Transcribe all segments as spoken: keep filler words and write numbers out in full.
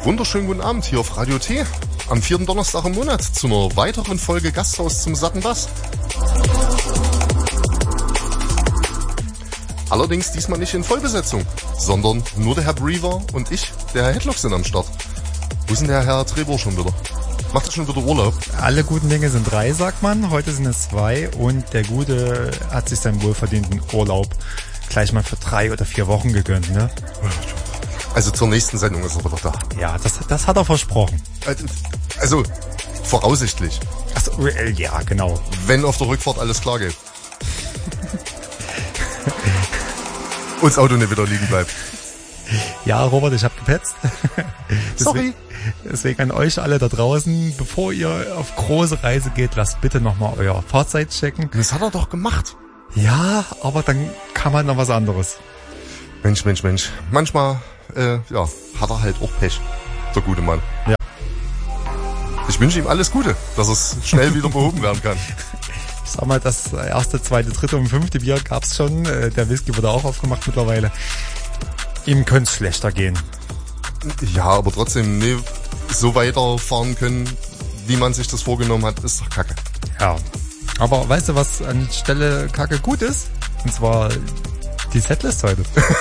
wunderschönen guten Abend hier auf Radio T am vierten Donnerstag im Monat zu einer weiteren Folge Gasthaus zum satten Bass. Allerdings diesmal nicht in Vollbesetzung, sondern nur der Herr Brever und ich, der Herr Hedlock, sind am Start. Wo ist denn der Herr Trebor schon wieder? Macht er schon wieder Urlaub? Alle guten Dinge sind drei, sagt man. Heute sind es zwei und der Gute hat sich seinen wohlverdienten Urlaub gleich mal für drei oder vier Wochen gegönnt, ne? Also zur nächsten Sendung ist er wieder da. Ja, das, das hat er versprochen. Also, voraussichtlich. Achso, ja, genau. Wenn auf der Rückfahrt alles klar geht. Und das Auto nicht wieder liegen bleibt. Ja, Robert, ich hab gepetzt. Sorry. Deswegen, deswegen an euch alle da draußen, bevor ihr auf große Reise geht, lasst bitte nochmal euer Fahrzeit checken. Das hat er doch gemacht. Ja, aber dann kann man noch was anderes. Mensch, Mensch, Mensch. Manchmal, äh, ja, hat er halt auch Pech. Der gute Mann. Ja. Ich wünsche ihm alles Gute, dass es schnell wieder behoben werden kann. Ich sag mal, das erste, zweite, dritte und fünfte Bier gab's schon. Der Whisky wurde auch aufgemacht mittlerweile. Ihm könnte es schlechter gehen. Ja, aber trotzdem, nee, so weiterfahren können, wie man sich das vorgenommen hat, ist doch Kacke. Ja. Aber weißt du, was anstelle Kacke gut ist? Und zwar die Setlist heute.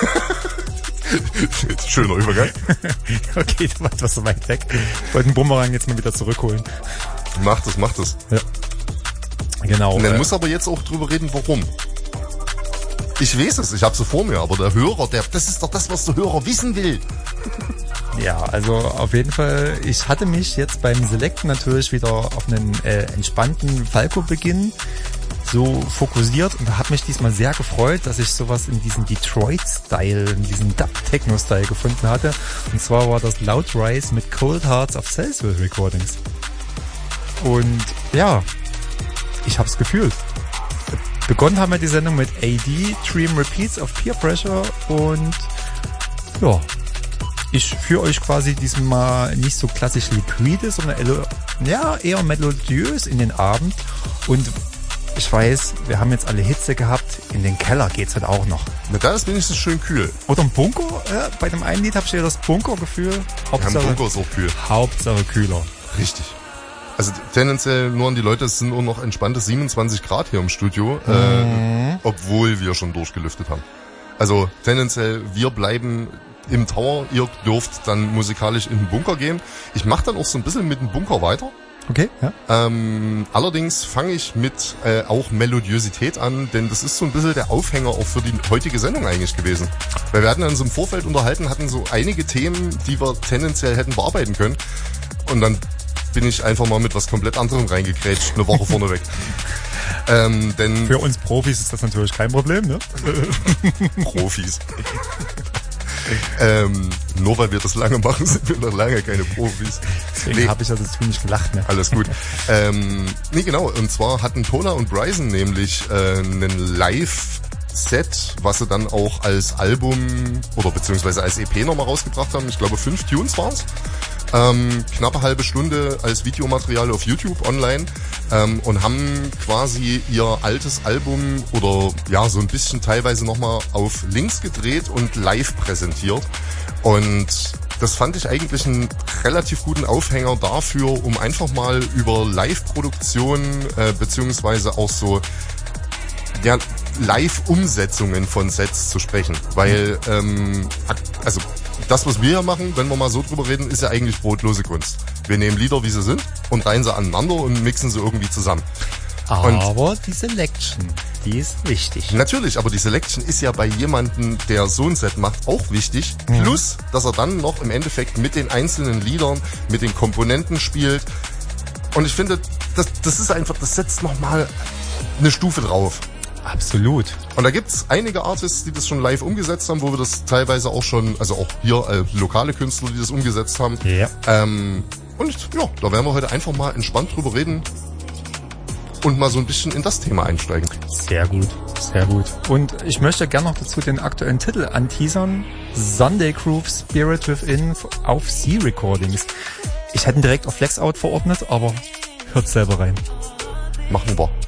Schöner Übergang. Okay, du warst was so weit weg. Ich wollte den Bumerang jetzt mal wieder zurückholen. Mach das, mach das. Ja. Genau. Und dann äh, muss aber jetzt auch drüber reden, warum. Ich weiß es, ich habe sie vor mir, aber der Hörer, der, das ist doch das, was der Hörer wissen will. Ja, also auf jeden Fall, ich hatte mich jetzt beim Selecten natürlich wieder auf einen äh, entspannten Falco-Beginn so fokussiert und habe mich diesmal sehr gefreut, dass ich sowas in diesem Detroit-Style, in diesem Dub-Techno-Style gefunden hatte. Und zwar war das Loud Rise mit Cold Hearts of Salesville Recordings. Und ja, ich hab's gefühlt. Begonnen haben wir die Sendung mit A D, Dream Repeats of Peer Pressure und ja, ich führe euch quasi diesmal nicht so klassisch liquide, sondern ja, eher melodiös in den Abend. Und ich weiß, wir haben jetzt alle Hitze gehabt, in den Keller geht's halt auch noch. Na, da ist wenigstens schön kühl. Oder ein Bunker, ja, bei dem einen Lied habe ich ja das Bunker-Gefühl. Hauptsache, ja, ein Bunker ist auch kühl. Hauptsache kühler. Richtig. Also tendenziell nur an die Leute, es sind nur noch entspannte siebenundzwanzig Grad hier im Studio, mhm. äh, obwohl wir schon durchgelüftet haben. Also tendenziell, wir bleiben im Tower, ihr dürft dann musikalisch in den Bunker gehen. Ich mache dann auch so ein bisschen mit dem Bunker weiter. Okay, ja. Ähm, allerdings fange ich mit äh, auch Melodiosität an, denn das ist so ein bisschen der Aufhänger auch für die heutige Sendung eigentlich gewesen. Weil wir hatten uns im Vorfeld unterhalten, hatten so einige Themen, die wir tendenziell hätten bearbeiten können. Und dann bin ich einfach mal mit was komplett anderem reingekrätscht, eine Woche vorneweg. Ähm, denn für uns Profis ist das natürlich kein Problem, ne? Profis. ähm, nur weil wir das lange machen, sind wir noch lange keine Profis. Deswegen nee. habe ich also ziemlich gelacht, ne? Alles gut. ähm, nee, genau. Und zwar hatten Tola und Bryson nämlich äh, einen Live-Set, was sie dann auch als Album oder beziehungsweise als E P nochmal rausgebracht haben. Ich glaube, fünf Tunes waren's. Ähm, knappe halbe Stunde als Videomaterial auf YouTube online ähm, und haben quasi ihr altes Album oder ja so ein bisschen teilweise nochmal auf Links gedreht und live präsentiert. Und das fand ich eigentlich einen relativ guten Aufhänger dafür, um einfach mal über Live-Produktion äh, beziehungsweise auch so ja, Live-Umsetzungen von Sets zu sprechen. Weil ähm, also das, was wir hier machen, wenn wir mal so drüber reden, ist ja eigentlich brotlose Kunst. Wir nehmen Lieder, wie sie sind, und reihen sie aneinander und mixen sie irgendwie zusammen. Aber und die Selection, die ist wichtig. Natürlich, aber die Selection ist ja bei jemandem, der so ein Set macht, auch wichtig. Mhm. Plus, dass er dann noch im Endeffekt mit den einzelnen Liedern, mit den Komponenten spielt. Und ich finde, das, das ist einfach, das setzt nochmal eine Stufe drauf. Absolut. Und da gibt's einige Artists, die das schon live umgesetzt haben, wo wir das teilweise auch schon, also auch hier äh, lokale Künstler, die das umgesetzt haben. Ja. Ähm, und ja, da werden wir heute einfach mal entspannt drüber reden und mal so ein bisschen in das Thema einsteigen. Sehr gut, sehr gut. Und ich möchte gerne noch dazu den aktuellen Titel anteasern. Sunday Groove Spirit Within auf C Recordings. Ich hätte ihn direkt auf Flexout verordnet, aber hört selber rein. Machen wir.